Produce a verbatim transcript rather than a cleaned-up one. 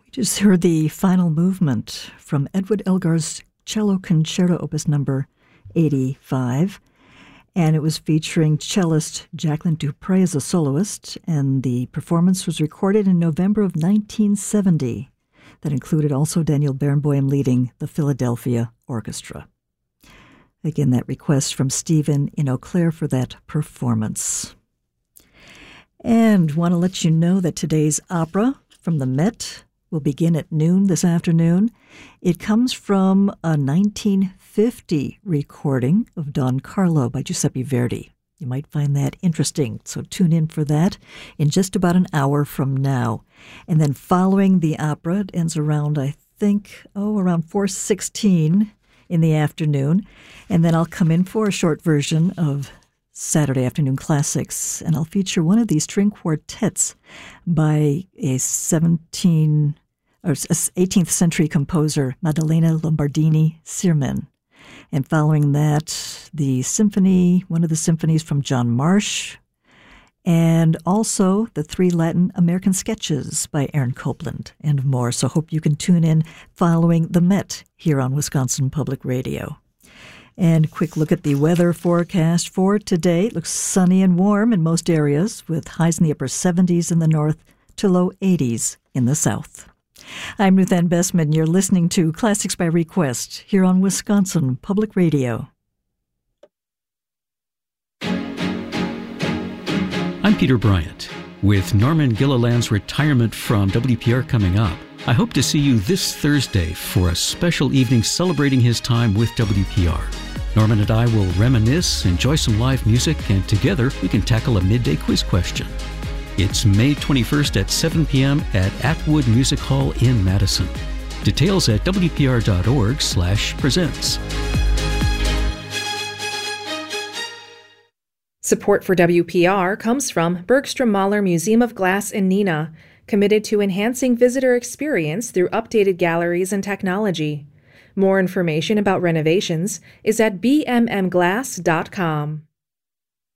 Just heard the final movement from Edward Elgar's Cello Concerto, Opus number eighty-five, and it was featuring cellist Jacqueline Dupre as a soloist, and the performance was recorded in November of nineteen seventy. That included also Daniel Barenboim leading the Philadelphia Orchestra. Again, that request from Stephen in Eau Claire for that performance. And want to let you know that today's opera from the Met will begin at noon this afternoon. It comes from a nineteen fifty recording of Don Carlo by Giuseppe Verdi. You might find that interesting, so tune in for that in just about an hour from now. And then following the opera, it ends around, I think, oh, around four sixteen in the afternoon. And then I'll come in for a short version of Saturday Afternoon Classics, and I'll feature one of these string quartets by a seventeen or eighteenth century composer, Maddalena Lombardini Sirmen. And following that, the symphony, one of the symphonies from John Marsh, and also the three Latin American sketches by Aaron Copland, and more. So hope you can tune in following the Met here on Wisconsin Public Radio. And quick look at the weather forecast for today. It looks sunny and warm in most areas, with highs in the upper seventies in the north to low eighties in the south. I'm Ruth Ann Bessman. You're listening to Classics by Request here on Wisconsin Public Radio. I'm Peter Bryant. With Norman Gilliland's retirement from W P R coming up, I hope to see you this Thursday for a special evening celebrating his time with W P R. Norman and I will reminisce, enjoy some live music, and together we can tackle a midday quiz question. It's May twenty-first at seven p.m. at Atwood Music Hall in Madison. Details at W P R dot org slash presents. Support for W P R comes from Bergstrom Mahler Museum of Glass in Neenah, committed to enhancing visitor experience through updated galleries and technology. More information about renovations is at b m m glass dot com.